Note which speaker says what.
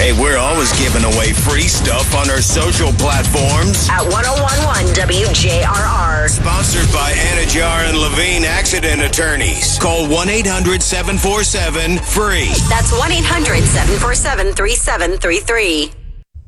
Speaker 1: Hey, we're always giving away free stuff on our social platforms.
Speaker 2: At 1011 WJRR.
Speaker 1: Sponsored by Anajar and Levine Accident Attorneys. Call 1-800-747-FREE.
Speaker 2: That's 1-800-747-3733.